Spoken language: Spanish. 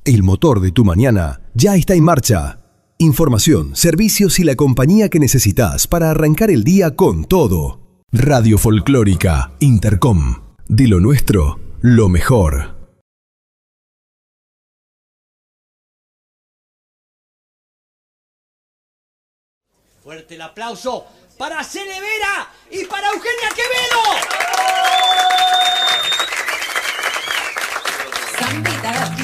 El motor de tu mañana ya está en marcha. Información, servicios y la compañía que necesitas para arrancar el día con todo. Radio Folclórica Intercom. De lo nuestro, lo mejor. Fuerte el aplauso para Cele Vera y para Eugenia Quevedo.